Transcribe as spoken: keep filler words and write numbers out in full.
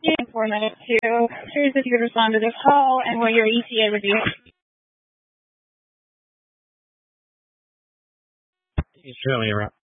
Four minutes two. Curious if you could respond to this call and what your E T A would be. Certainly,